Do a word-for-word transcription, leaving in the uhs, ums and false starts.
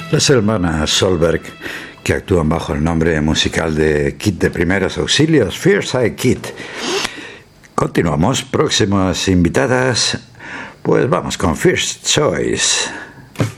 Las hermanas Solberg, que actúan bajo el nombre musical de Kit de Primeros Auxilios, Fierce Kit. Continuamos, próximas invitadas, pues vamos con First Choice.